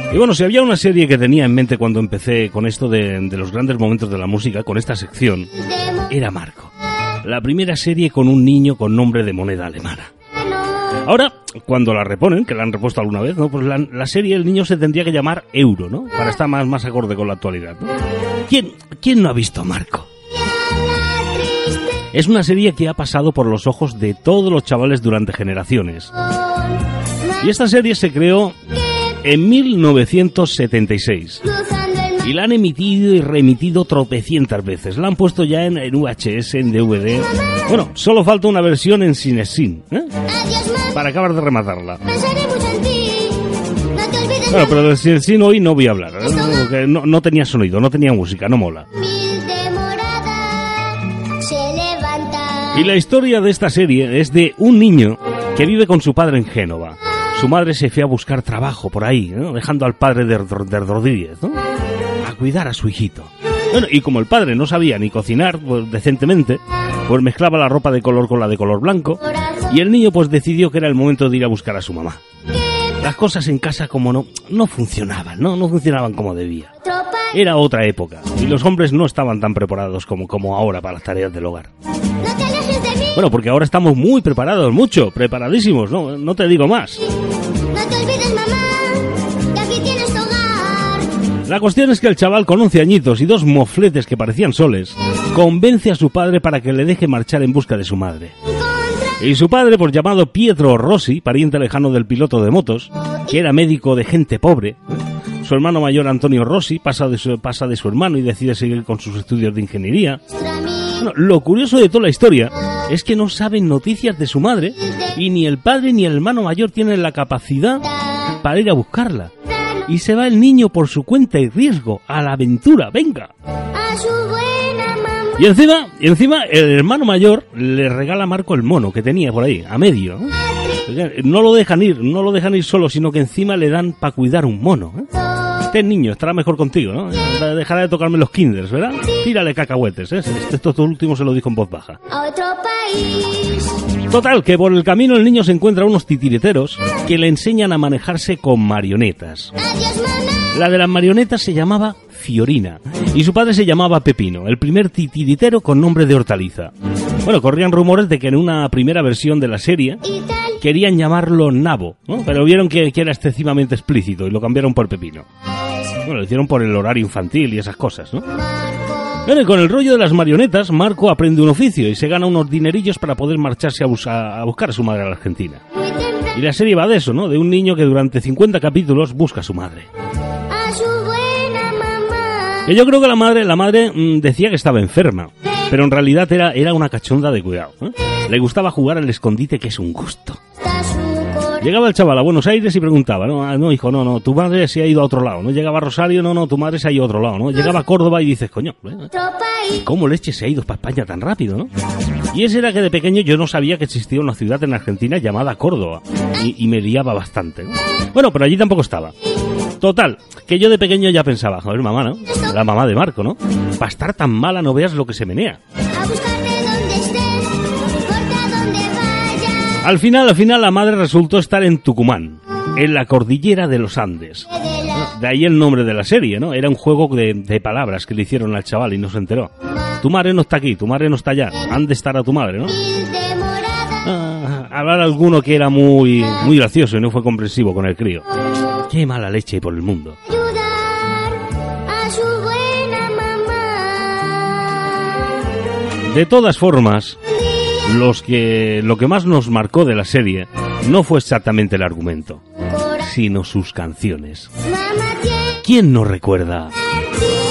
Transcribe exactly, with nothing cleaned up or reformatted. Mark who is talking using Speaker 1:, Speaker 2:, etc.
Speaker 1: Y bueno, si había una serie que tenía en mente cuando empecé con esto de, de los grandes momentos de la música, con esta sección, era Marco. La primera serie con un niño con nombre de moneda alemana. Ahora, cuando la reponen, que la han repuesto alguna vez, ¿no? Pues la, la serie el niño se tendría que llamar Euro, ¿no? Para estar más, más acorde con la actualidad, ¿no? ¿Quién, ¿Quién no ha visto a Marco? Es una serie que ha pasado por los ojos de todos los chavales durante generaciones. Y esta serie se creó en mil novecientos setenta y seis. Y la han emitido y reemitido tropecientas veces. La han puesto ya en, en V H S, en D V D. Bueno, solo falta una versión en Cinesin, ¿eh? Para acabar de rematarla. Bueno, pero de Cinesin hoy no voy a hablar, ¿eh? Porque no, no tenía sonido, no tenía música, no mola. Y la historia de esta serie es de un niño que vive con su padre en Génova. Su madre se fue a buscar trabajo por ahí, ¿no? Dejando al padre de, de Rodríguez, ¿no? A cuidar a su hijito. Bueno, y como el padre no sabía ni cocinar pues, decentemente, pues mezclaba la ropa de color con la de color blanco, y el niño pues decidió que era el momento de ir a buscar a su mamá. Las cosas en casa como no, no funcionaban, ¿no? No funcionaban como debía. Era otra época, y los hombres no estaban tan preparados como, como ahora para las tareas del hogar. Bueno, porque ahora estamos muy preparados, mucho, preparadísimos, ¿no? No te digo más.
Speaker 2: No te olvides, mamá, que aquí tienes tu hogar.
Speaker 1: La cuestión es que el chaval con once añitos y dos mofletes que parecían soles, convence a su padre para que le deje marchar en busca de su madre. Y su padre, por llamado Pietro Rossi, pariente lejano del piloto de motos, que era médico de gente pobre, su hermano mayor Antonio Rossi pasa de su, pasa de su hermano y decide seguir con sus estudios de ingeniería. Bueno, lo curioso de toda la historia es que no saben noticias de su madre y ni el padre ni el hermano mayor tienen la capacidad para ir a buscarla. Y se va el niño por su cuenta y riesgo a la aventura, venga. Y encima, y encima el hermano mayor le regala a Marco el mono que tenía por ahí, a medio. ¿eh? No lo dejan ir, no lo dejan ir solo, sino que encima le dan para cuidar un mono. ¿eh? Este niño estará mejor contigo, ¿no? Dejará de tocarme los kinders, ¿verdad? Tírale cacahuetes, ¿eh? Esto último se lo dijo en voz baja.
Speaker 2: Otro país.
Speaker 1: Total, que por el camino el niño se encuentra unos titiriteros que le enseñan a manejarse con marionetas.
Speaker 2: Adiós, mamá.
Speaker 1: La de las marionetas se llamaba Fiorina y su padre se llamaba Pepino, el primer titiritero con nombre de hortaliza. Bueno, corrían rumores de que en una primera versión de la serie querían llamarlo Nabo, ¿no? Pero vieron que, que era excesivamente explícito y lo cambiaron por Pepino. Bueno, lo hicieron por el horario infantil y esas cosas, ¿no? Bueno, y con el rollo de las marionetas, Marco aprende un oficio y se gana unos dinerillos para poder marcharse a, bus a buscar a su madre a la Argentina. Y la serie va de eso, ¿no? De un niño que durante cincuenta capítulos busca a su madre.
Speaker 2: A su buena mamá.
Speaker 1: Que yo creo que la madre, la madre mmm, decía que estaba enferma, pero en realidad era, era una cachonda de cuidado, ¿eh? Le gustaba jugar al escondite, que es un gusto. Llegaba el chaval a Buenos Aires y preguntaba, no, no, hijo, no, no, tu madre se ha ido a otro lado, ¿no? Llegaba a Rosario, no, no, tu madre se ha ido a otro lado, ¿no? Llegaba a Córdoba y dices, coño, ¿eh? ¿Cómo leche se ha ido para España tan rápido, no? Y ese era que de pequeño yo no sabía que existía una ciudad en Argentina llamada Córdoba, y, y me liaba bastante, ¿no? Bueno, pero allí tampoco estaba. Total, que yo de pequeño ya pensaba, joder, mamá, ¿no? La mamá de Marco, ¿no? Para estar tan mala no veas lo que se menea. Al final, al final, la madre resultó estar en Tucumán, en la cordillera de los Andes. De ahí el nombre de la serie, ¿no? Era un juego de, de palabras que le hicieron al chaval y no se enteró. Tu madre no está aquí, tu madre no está allá. Han de estar a tu madre, ¿no? Ah, hablar alguno que era muy, muy gracioso y no fue comprensivo con el crío. Qué mala leche hay por el mundo. De todas formas, los que, lo que más nos marcó de la serie no fue exactamente el argumento, sino sus canciones. ¿Quién no recuerda